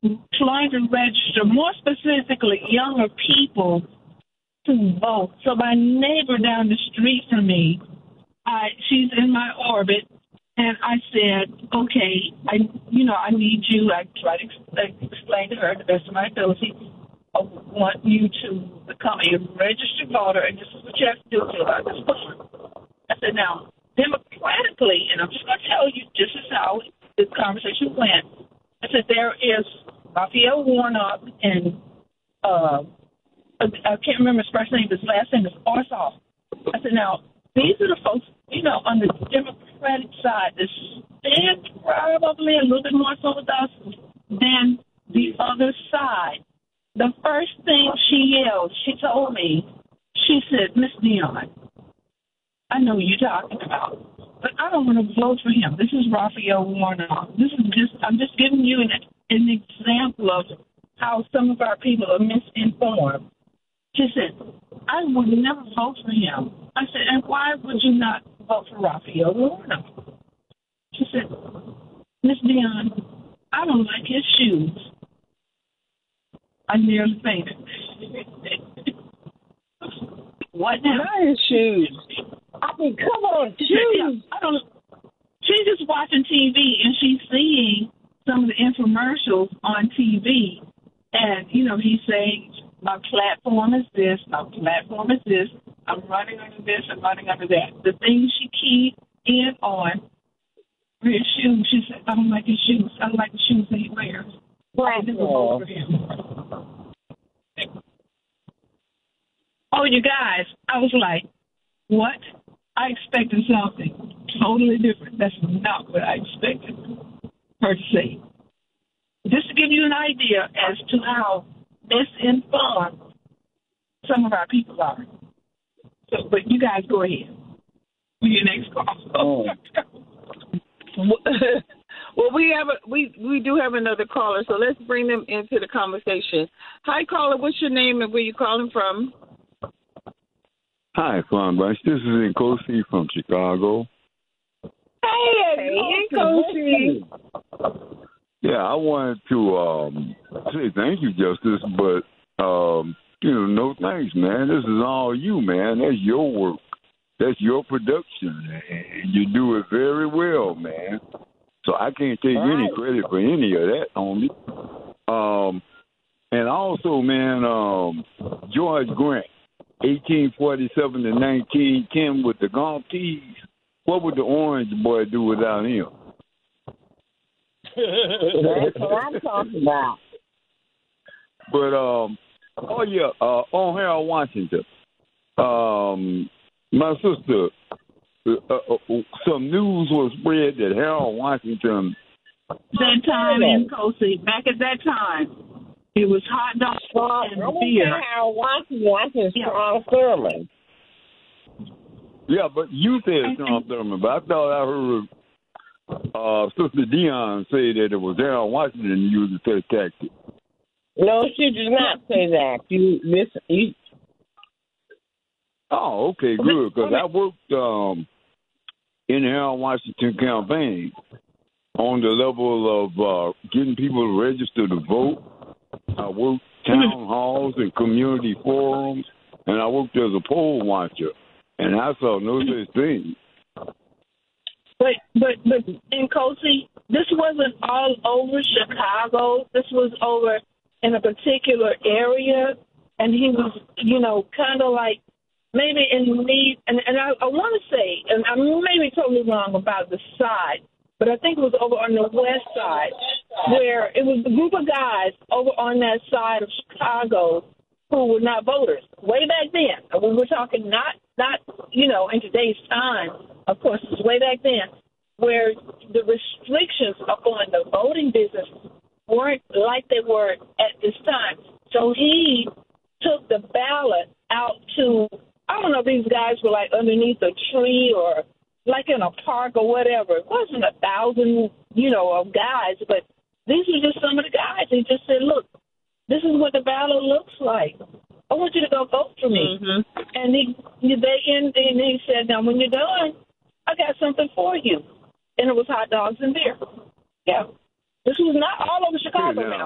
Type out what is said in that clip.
trying to register, more specifically, younger people to vote. So my neighbor down the street from me, she's in my orbit, and I said, okay, I need you. I tried to explain to her the best of my ability. I want you to become a registered voter, and this is what you have to do to fill out this form. I said, now, democratically, and I'm just going to tell you, this is how this conversation went. I said, there is Raphael Warnock and I can't remember his first name, but his last name is Arsoff. I said, now, these are the folks, on the Democratic side that stand probably a little bit more so with us than the other side. The first thing she yelled, she told me, she said, Miss Dion, I know who you're talking about, but I don't want to vote for him. This is Raphael Warnock. I'm just giving you an example of how some of our people are misinformed. She said, I would never vote for him. I said, and why would you not vote for Raphael Warnock? She said, Miss Dion, I don't like his shoes. I nearly fainted. What now? Not his shoes. I mean, come on, shoes. Yeah, she's just watching TV and she's seeing some of the infomercials on TV. And, he's saying, my platform is this, my platform is this, I'm running under this, I'm running under that. The things she keyed in on were his shoes. She said, I don't like his shoes. I don't like the shoes that he wears. Why did we vote for him? Oh, you guys, I was like, what? I expected something totally different. That's not what I expected her to say. Just to give you an idea as to how misinformed some of our people are. So, but you guys go ahead with your next call. Well, we do have another caller, so let's bring them into the conversation. Hi, caller. What's your name and where you calling from? Hi, Clown Bunch. This is Nkosi from Chicago. Hey, Nkosi. Yeah, I wanted to say thank you, Justice, but, no thanks, man. This is all you, man. That's your work. That's your production, and you do it very well, man. So I can't take any credit for any of that, homie. And also, man, George Grant, 1847 to 1910 with the Gonkeys. What would the Orange Boy do without him? That's what I'm talking about. But, on Harold Washington, my sister, some news was spread that Harold Washington. That time in Nkosi, back at that time, it was hot dogs and beer. Harold Washington, Strom Thurmond. Yeah, but you said Strom Thurmond, but I thought I heard Sister Dion say that it was Harold Washington used the third tactic. No, she did not say that. You listen. Oh, okay, good. Because I worked in the Harold Washington campaign on the level of getting people to register to vote. I worked town halls and community forums, and I worked as a poll watcher, and I saw no such thing. But in Nkosi, this wasn't all over Chicago. This was over in a particular area, and he was, kind of like maybe in need. And I want to say, and I may be totally wrong about the side, but I think it was over on the west side where it was a group of guys over on that side of Chicago who were not voters way back then. And we were talking not in today's time. Of course, it was way back then where the restrictions upon the voting business weren't like they were at this time. So he took the ballot out to, I don't know if these guys were like underneath a tree or like in a park or whatever. It wasn't 1,000, of guys, but these were just some of the guys.